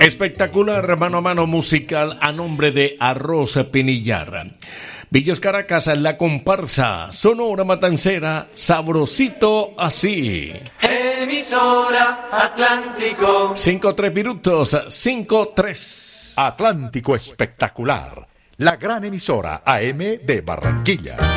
Espectacular mano a mano musical a nombre de Arroz Pinillar. Villos Caracas, la comparsa, Sonora Matancera, sabrosito así. Emisora Atlántico. 5-3 minutos, 5-3. Atlántico Espectacular, la gran emisora AM de Barranquilla.